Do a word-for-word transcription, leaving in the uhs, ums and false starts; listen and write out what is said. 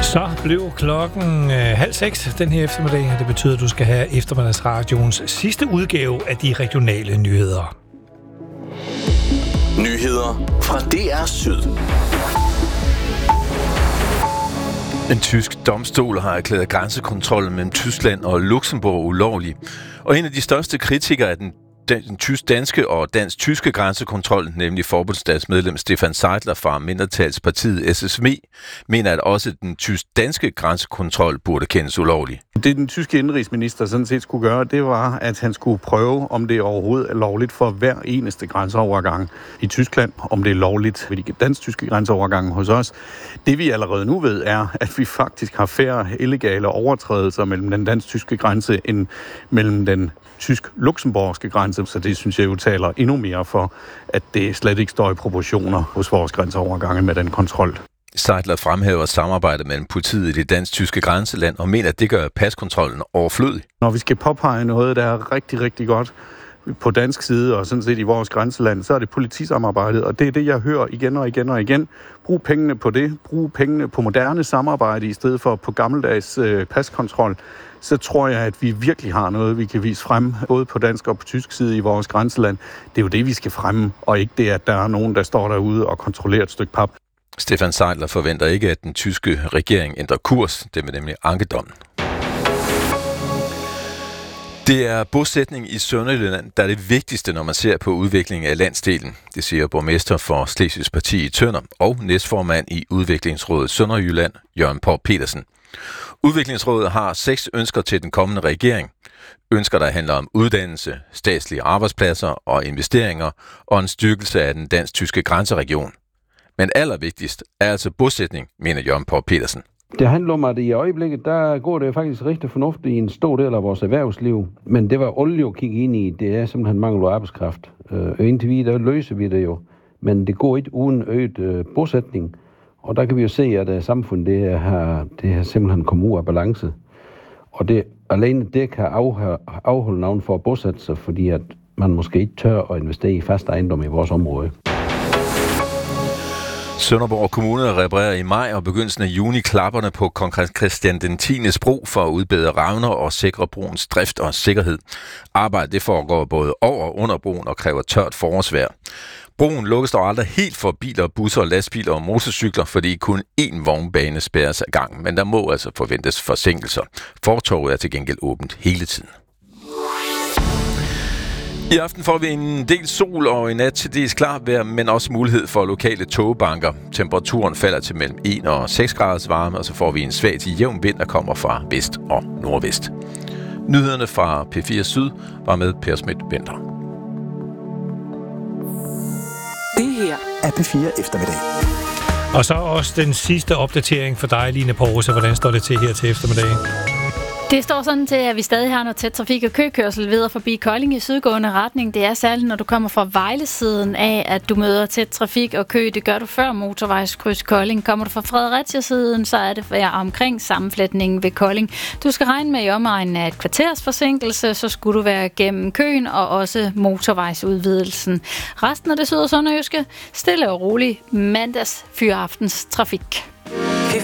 Så blev klokken øh, halv seks den her eftermiddag, og det betyder, at du skal have eftermiddagsradioens sidste udgave af de regionale nyheder. Nyheder fra D R Syd. En tysk domstol har erklæret grænsekontrollen mellem Tyskland og Luxembourg ulovlig. Og en af de største kritikere af den den tysk-danske og dansk-tyske grænsekontrol, nemlig forbundsdagsmedlem Stefan Seidler fra mindretalspartiet S S M, mener, at også den tysk-danske grænsekontrol burde kendes ulovlig. Det den tyske indrigsminister sådan set skulle gøre, det var, at han skulle prøve, om det overhovedet er lovligt for hver eneste grænseovergang i Tyskland, om det er lovligt ved de dansk-tyske grænseovergange hos os. Det vi allerede nu ved, er, at vi faktisk har færre illegale overtrædelser mellem den dansk-tyske grænse end mellem den tysk-luxemburgske grænse, så det synes jeg jo taler endnu mere for, at det slet ikke står i proportioner hos vores grænseovergange med den kontrol. Seidler fremhæver samarbejdet mellem politiet i det dansk-tyske grænseland og mener, at det gør paskontrollen overflødig. Når vi skal påpege noget, der er rigtig, rigtig godt på dansk side og sådan set i vores grænseland, så er det politisamarbejdet, og det er det, jeg hører igen og igen og igen. Brug pengene på det. Brug pengene på moderne samarbejde i stedet for på gammeldags øh, paskontrol. Så tror jeg, at vi virkelig har noget, vi kan vise frem, både på dansk og på tysk side i vores grænseland. Det er jo det, vi skal fremme, og ikke det, at der er nogen, der står derude og kontrollerer et stykke pap. Stefan Seidler forventer ikke, at den tyske regering ændrer kurs. Det vil nemlig ankedommen. Det er bosætning i Sønderjylland, der er det vigtigste, når man ser på udviklingen af landsdelen. Det siger borgmester for Slesvigs Parti i Tønder og næstformand i Udviklingsrådet Sønderjylland, Jørgen Poul Petersen. Udviklingsrådet har seks ønsker til den kommende regering. Ønsker, der handler om uddannelse, statslige arbejdspladser og investeringer og en styrkelse af den dansk-tyske grænseregion. Men allervigtigst er altså bosætning, mener Jørgen Poul Petersen. Det handler om, at i øjeblikket, der går det faktisk rigtig fornuftigt i en stor del af vores erhvervsliv. Men det var olie at kigge ind i, det er simpelthen mangel på arbejdskraft. Og indtil videre, der løser vi det jo. Men det går ikke uden øget øh, bosætning. Og der kan vi jo se, at samfundet det har, det har simpelthen kommet ud af balance. Og det, alene det kan afholde nogen for at bosætte sig, fordi at man måske ikke tør at investere i fast ejendom i vores område. Sønderborg Kommune reparerer i maj og begyndelsen af juni klapperne på kong Christian den tiendes bro for at udbedre revner og sikre broens drift og sikkerhed. Arbejdet det foregår både over og under broen og kræver tørt forårsvejr. Broen lukkes dog aldrig helt for biler, busser, lastbiler og motorcykler, fordi kun én vognbane spærres af gang, men der må altså forventes forsinkelser. Fortovet er til gengæld åbent hele tiden. I aften får vi en del sol og i nat til dels klart vejr, men også mulighed for lokale togbanker. Temperaturen falder til mellem en og seks graders varme, og så får vi en svag til jævn vind, der kommer fra vest og nordvest. Nyhederne fra P fire Syd var med Per Schmidt-Bender. Det her er P fire Eftermiddag. Og så også den sidste opdatering for dig, Line Poulsen. Hvordan står det til her til eftermiddag? Det står sådan til, at vi stadig har noget tæt trafik- og køkørsel videre forbi Kolding i sydgående retning. Det er særligt, når du kommer fra Vejle-siden af, at du møder tæt trafik og kø. Det gør du før motorvejskryds Kolding. Kommer du fra Fredericia-siden, så er det omkring sammenflætningen ved Kolding. Du skal regne med i omegnen af et kvarters forsinkelse, så skulle du være gennem køen og også motorvejsudvidelsen. Resten af det syd- og sønderjyske, stille og roligt mandags fyraftens trafik.